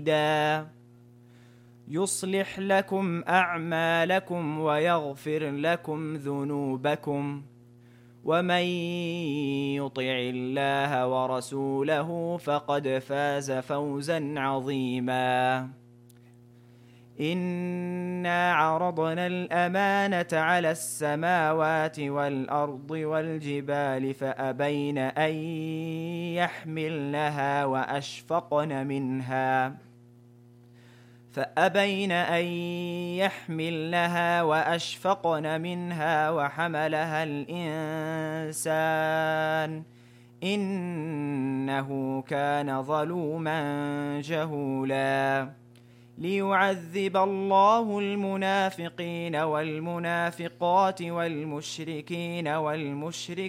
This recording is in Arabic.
يصلح لكم أعمالكم ويغفر لكم ذنوبكم ومن يطع الله ورسوله فقد فاز فوزا عظيما. إنا عرضنا الأمانة على السماوات والأرض والجبال فأبين أن يحملنها وأشفقن منها وحملها الإنسان إنه كان ظلوما جهولا. ليعذب الله المنافقين والمنافقات والمشركين والمشركات